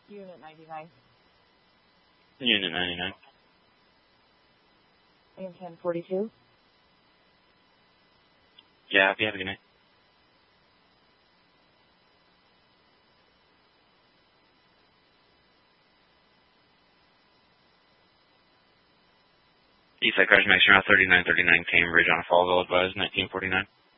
Unit 99. Unit 99. AM 1042. Yeah, have a good night. Eastside Cars Max, around 3939 Cambridge on a Fallville advised, 1949.